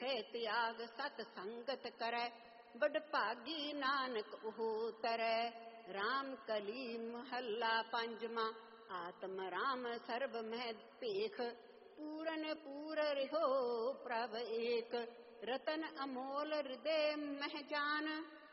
ਕਰੇ ਤਿਆਗ ਸਤ ਸੰਗਤ ਕਰੈ, ਬੜ ਭਾਗੀ ਨਾਨਕ ਉਹ ਤਰੈ। ਰਾਮ ਕਲੀ ਮਹੱਲਾ ਪੰਜਵਾਂ। ਆਤਮ ਰਾਮ ਸਰਬ ਮਹਿ ਭੇਖ, ਪੂਰਨ ਪੂਰ ਰਹਿਓ ਪ੍ਰਭ ਏਕ। ਰਤਨ ਅਮੋਲ ਹਿਰਦੇ ਮਹਿ ਜਾਨ,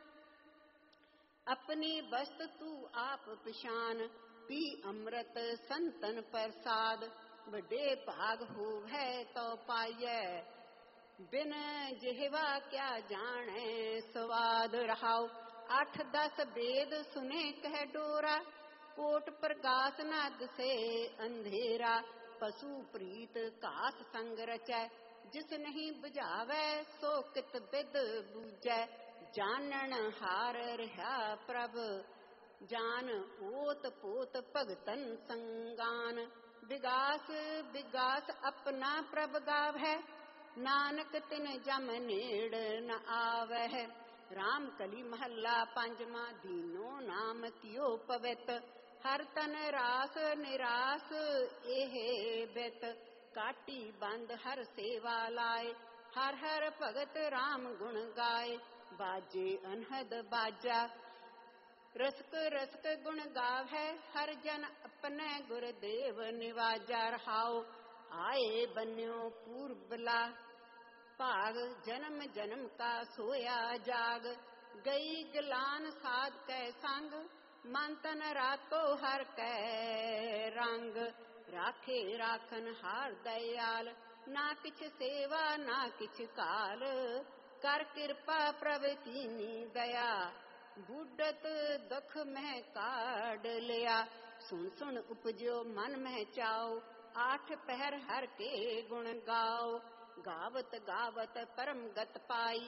ਆਪਣੀ ਬਸਤ ਤੂੰ ਆਪ ਪਛਾਨ। ਪੀ ਅੰਮ੍ਰਿਤ ਸੰਤਨ ਪ੍ਰਸਾਦ, ਵੱਡੇ ਭਾਗ ਹੋਵੈ ਤੋ ਪਾਈਐ। ਬਿਨ ਜਿਹਵਾ ਕਿਆ ਜਾਣੈ ਸਵਾਦ ਰਹਾਉ। 8-10 ਵੇਦ ਸੁਨੇ ਕਹਿ ਡੋਰਾ, ਕੋਟ ਪ੍ਰਗਾਸ ਨਾ ਦਿਸੇ ਅੰਧੇਰਾ। ਪਸ਼ੂ ਪ੍ਰੀਤ ਘਾਸ ਸੰਗ ਰਚੈ, ਜਿਸ ਨਹੀਂ ਬੁਝਾਵੈ ਸੋ ਕਿਤ ਬਿਦ ਬੂਝੈ। ਜਾਣਨ ਹਾਰ ਰਿਹਾ ਪ੍ਰਭ ਜਾਨ, ਓਤ ਪੋਤ ਭਗਤਨ ਸੰਗਾਨ। ਵਿਗਾਸ ਵਿਗਾਸ ਆਪਣਾ ਪ੍ਰਭ ਗਾਵੈ, ਨਾਨਕ ਤਿਨ ਜਮ ਨੇੜ ਨ ਆਵੈ। ਰਾਮ ਕਲੀ ਮਹੱਲਾ ਪੰਜਵਾਂ। ਦੀਨੋ ਨਾਮ ਕਿਓ ਪਵਿੱਤ, ਹਰ ਤਨ ਰਾਸ ਨਿਰਾਸ ਇਹ ਬਿਤ। ਕਾਟੀ ਬੰਦ ਹਰ ਸੇਵਾ ਲਾਏ, ਹਰ ਹਰ ਭਗਤ ਰਾਮ ਗੁਣ ਗਾਏ। ਬਾਜੇ ਅਨਹਦ ਬਾਜਾ, ਰਸਕ ਰਸਕ ਗੁਣ ਗਾਵੈ, ਹਰ ਜਨ ਆਪਣੇ ਗੁਰਦੇਵ ਨਿਵਾਜਾ ਰਹਾਉ। ਆਏ ਬੰਨਿਓ ਪੂਰਬਲਾ, ਭਾਗ ਜਨਮ ਜਨਮ ਕਾ ਸੋਇਆ ਜਾਗ। ਗਈ ਗਲਾਨ ਸਾਧ ਕੈ ਸੰਗ, ਮਨ ਤਨ ਰਾਖੋ ਹਰ ਕੈ ਰੰਗ। ਰਾਖੇ ਰਾਖਨ ਹਾਰ ਦਇਆਲ, ਨਾ ਕਿਛ ਸੇਵਾ ਨਾ ਕਿਛ ਕਾਲ। ਕਰ ਕਿਰਪਾ ਪ੍ਰਭ ਕੀਨੀ ਦਇਆ, ਬੁੱਢਤ ਦੁਖ ਮਹਿ ਕਾਢ ਲਿਆ। ਸੁਣ ਸੁਣ ਉਪਜਿਓ ਮਨ ਮਹਿ ਚਾਉ, 8 ਪਹਿਰ ਹਰ ਕੇ ਗੁਣ ਗਾਓ। ਗਾਵਤ ਗਾਵਤ ਪਰਮ ਗਤ ਪਾਈ,